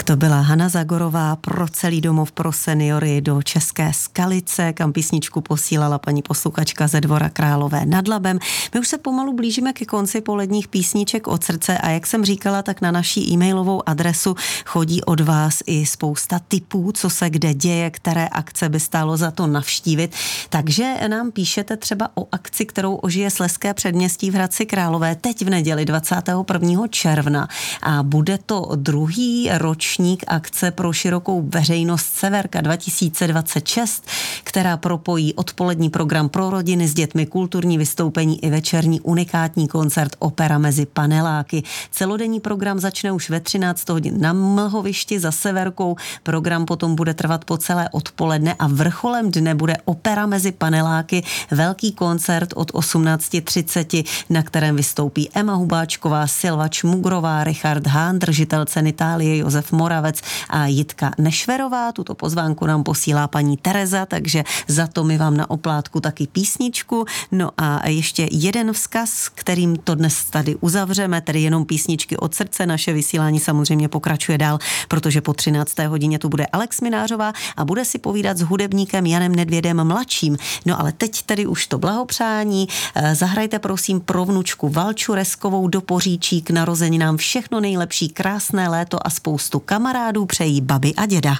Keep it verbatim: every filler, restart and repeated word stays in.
Tak to byla Hana Zagorová pro celý domov pro seniory do České Skalice, kam písničku posílala paní posluchačka ze Dvora Králové nad Labem. My už se pomalu blížíme ke konci poledních písniček od srdce a jak jsem říkala, tak na naší e-mailovou adresu chodí od vás i spousta tipů, co se kde děje, které akce by stálo za to navštívit. Takže nám píšete třeba o akci, kterou ožije Slezské předměstí v Hradci Králové teď v neděli dvacátého prvního června a bude to druhý ročník akce pro širokou veřejnost Severka dva tisíce dvacet šest, která propojí odpolední program pro rodiny s dětmi, kulturní vystoupení i večerní unikátní koncert Opera mezi paneláky. Celodenní program začne už ve třináct hodin na Mlhovišti za Severkou. Program potom bude trvat po celé odpoledne a vrcholem dne bude Opera mezi paneláky, velký koncert od osmnáct třicet, na kterém vystoupí Emma Hubáčková, Silva Čmugrová, Richard Hahn, držitel ceny Itálie, Josef Moravec a Jitka Nešverová. Tuto pozvánku nám posílá paní Tereza, takže za to my vám na oplátku taky písničku. No a ještě jeden vzkaz, kterým to dnes tady uzavřeme, tedy jenom písničky od srdce. Naše vysílání samozřejmě pokračuje dál, protože po třinácté hodině tu bude Alex Minářová a bude si povídat s hudebníkem Janem Nedvědem mladším. No ale teď tedy už to blahopřání. Zahrajte prosím pro vnučku Valču Reskovou do Poříčí k narozeninám všechno nejlepší, krásné léto a spoustu kamarádů přejí babi a děda.